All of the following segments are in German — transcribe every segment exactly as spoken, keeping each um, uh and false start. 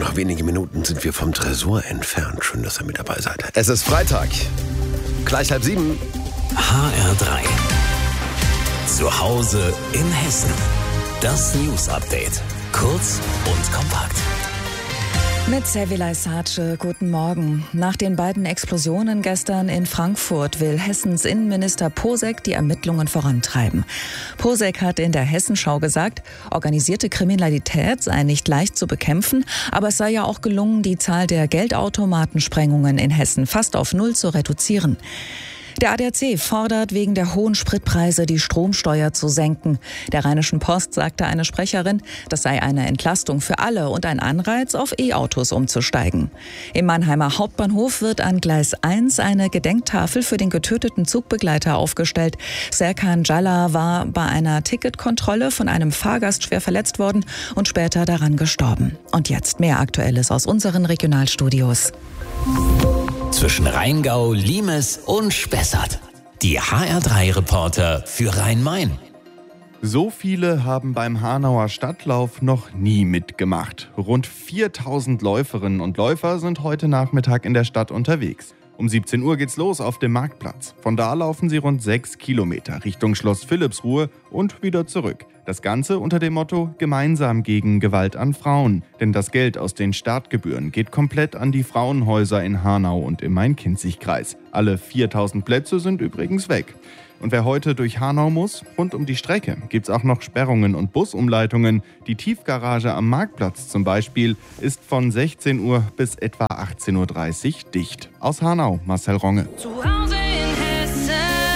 noch wenige Minuten sind wir vom Tresor entfernt. Schön, dass ihr mit dabei seid. Es ist Freitag. Gleich halb sieben. H R drei. Zu Hause in Hessen. Das News Update. Kurz und kompakt. Mit Sevilay Sace, guten Morgen. Nach den beiden Explosionen gestern in Frankfurt will Hessens Innenminister Posek die Ermittlungen vorantreiben. Posek hat in der Hessenschau gesagt, organisierte Kriminalität sei nicht leicht zu bekämpfen, aber es sei ja auch gelungen, die Zahl der Geldautomatensprengungen in Hessen fast auf Null zu reduzieren. Der A D A C fordert wegen der hohen Spritpreise die Stromsteuer zu senken. Der Rheinischen Post sagte eine Sprecherin, das sei eine Entlastung für alle und ein Anreiz, auf E-Autos umzusteigen. Im Mannheimer Hauptbahnhof wird an Gleis eins eine Gedenktafel für den getöteten Zugbegleiter aufgestellt. Serkan Jalla war bei einer Ticketkontrolle von einem Fahrgast schwer verletzt worden und später daran gestorben. Und jetzt mehr Aktuelles aus unseren Regionalstudios. Zwischen Rheingau, Limes und Spessart. Die H R drei Reporter für Rhein-Main. So viele haben beim Hanauer Stadtlauf noch nie mitgemacht. Rund viertausend Läuferinnen und Läufer sind heute Nachmittag in der Stadt unterwegs. Um siebzehn Uhr geht's los auf dem Marktplatz. Von da laufen sie rund sechs Kilometer Richtung Schloss Philippsruhe und wieder zurück. Das Ganze unter dem Motto Gemeinsam gegen Gewalt an Frauen. Denn das Geld aus den Startgebühren geht komplett an die Frauenhäuser in Hanau und im Main-Kinzig-Kreis. Alle viertausend Plätze sind übrigens weg. Und wer heute durch Hanau muss, rund um die Strecke, gibt's auch noch Sperrungen und Busumleitungen. Die Tiefgarage am Marktplatz zum Beispiel ist von sechzehn Uhr bis etwa achtzehn Uhr dreißig dicht. Aus Hanau, Marcel Ronge. Zu Hause in Hessen.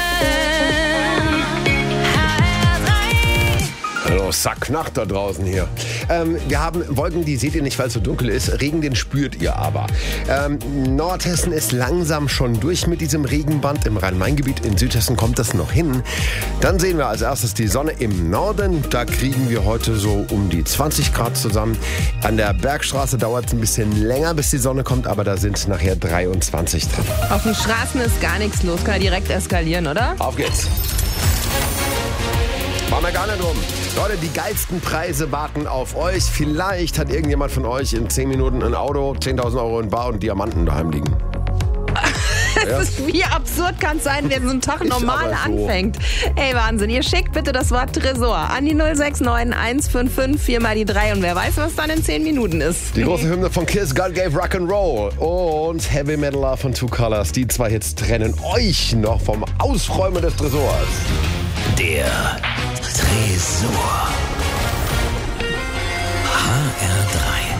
Hallo, Sacknacht da draußen hier. Ähm, wir haben Wolken, die seht ihr nicht, weil es so dunkel ist. Regen, den spürt ihr aber. Ähm, Nordhessen ist langsam schon durch mit diesem Regenband. Im Rhein-Main-Gebiet, in Südhessen kommt das noch hin. Dann sehen wir als erstes die Sonne im Norden. Da kriegen wir heute so um die zwanzig Grad zusammen. An der Bergstraße dauert es ein bisschen länger, bis die Sonne kommt, aber da sind nachher dreiundzwanzig drin. Auf den Straßen ist gar nichts los, kann ja direkt eskalieren, oder? Auf geht's. Machen wir gar nicht rum. Leute, die geilsten Preise warten auf euch. Vielleicht hat irgendjemand von euch in zehn Minuten ein Auto, zehntausend Euro in Bar und Diamanten daheim liegen. Ja. Ist, wie absurd kann es sein, wenn so ein Tag normal so. anfängt? Ey, Wahnsinn. Ihr schickt bitte das Wort Tresor an die null sechs neun eins fünf fünf vier mal die drei und wer weiß, was dann in zehn Minuten ist. Die große Hymne von Kiss, God Gave Rock'n'Roll und Heavy Metal von Two Colors. Die zwei Hits trennen euch noch vom Ausräumen des Tresors. Der Tresor. H R drei.